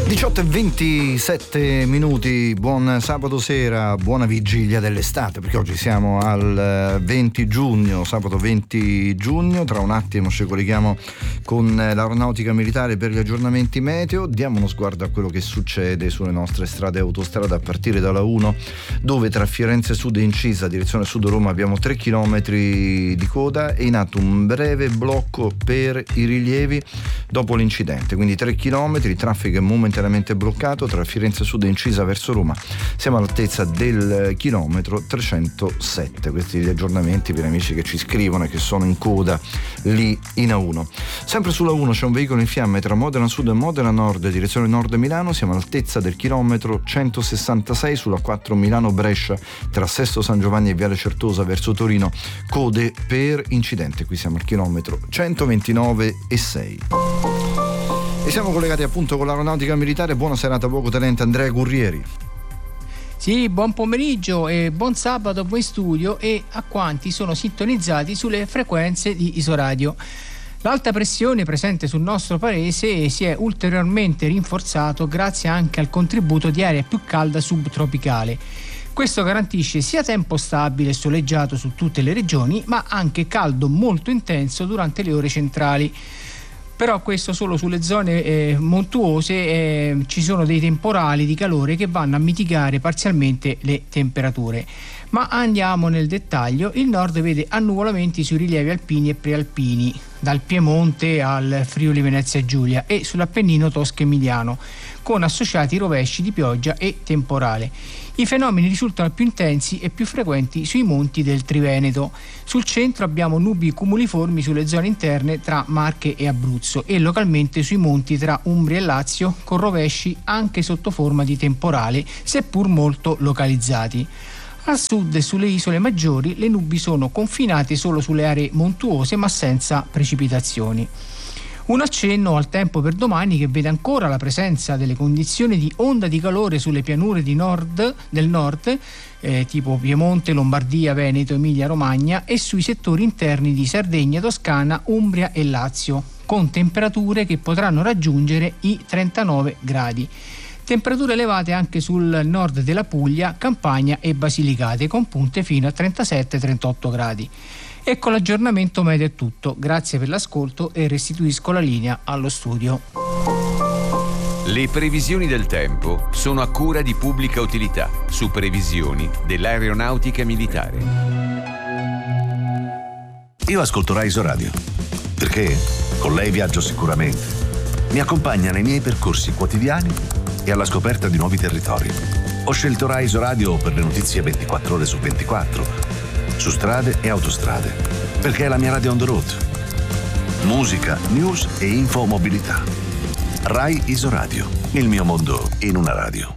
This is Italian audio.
18:27, buon sabato sera, buona vigilia dell'estate, perché oggi siamo al 20 giugno, sabato 20 giugno. Tra un attimo ci colleghiamo con l'aeronautica militare per gli aggiornamenti meteo. Diamo uno sguardo a quello che succede sulle nostre strade e autostrade a partire dalla 1, dove tra Firenze Sud e Incisa, direzione Sud Roma, abbiamo 3 km di coda. È in atto un breve blocco per i rilievi dopo l'incidente, quindi 3 km, il traffico è momentaneamente bloccato tra Firenze Sud e Incisa verso Roma. Siamo all'altezza del chilometro 307. Questi gli aggiornamenti per amici che ci scrivono e che sono in coda lì in A1. Sempre sulla 1 c'è un veicolo in fiamme tra Modena Sud e Modena Nord, direzione Nord Milano. Siamo all'altezza del chilometro 166 sulla 4 Milano Brescia tra Sesto San Giovanni e Viale Certosa verso Torino, code per incidente. Qui siamo al chilometro 129,6. E siamo collegati appunto con l'aeronautica militare. Buona serata, luogotenente Andrea Gurrieri. Sì, buon pomeriggio e buon sabato a voi in studio e a quanti sono sintonizzati sulle frequenze di Isoradio. L'alta pressione presente sul nostro paese si è ulteriormente rinforzato grazie anche al contributo di aria più calda subtropicale. Questo garantisce sia tempo stabile e soleggiato su tutte le regioni, ma anche caldo molto intenso durante le ore centrali. Però questo solo sulle zone montuose, ci sono dei temporali di calore che vanno a mitigare parzialmente le temperature. Ma andiamo nel dettaglio. Il nord vede annuvolamenti sui rilievi alpini e prealpini, dal Piemonte al Friuli Venezia Giulia e sull'Appennino tosco-emiliano, con associati rovesci di pioggia e temporale. I fenomeni risultano più intensi e più frequenti sui monti del Triveneto. Sul centro abbiamo nubi cumuliformi sulle zone interne tra Marche e Abruzzo e localmente sui monti tra Umbria e Lazio, con rovesci anche sotto forma di temporale, seppur molto localizzati. Al sud e sulle isole maggiori le nubi sono confinate solo sulle aree montuose ma senza precipitazioni. Un accenno al tempo per domani, che vede ancora la presenza delle condizioni di onda di calore sulle pianure del nord, tipo Piemonte, Lombardia, Veneto, Emilia Romagna, e sui settori interni di Sardegna, Toscana, Umbria e Lazio, con temperature che potranno raggiungere i 39 gradi. Temperature elevate anche sul nord della Puglia, Campania e Basilicate, con punte fino a 37-38 gradi. E con l'aggiornamento meteo è tutto. Grazie per l'ascolto e restituisco la linea allo studio. Le previsioni del tempo sono a cura di Pubblica Utilità, su previsioni dell'aeronautica militare. Io ascolto Rai Isoradio, perché con lei viaggio sicuramente. Mi accompagna nei miei percorsi quotidiani e alla scoperta di nuovi territori. Ho scelto Rai Isoradio per le notizie 24 ore su 24, su strade e autostrade, perché è la mia radio on the road. Musica, news e info mobilità. Rai Isoradio, il mio mondo in una radio.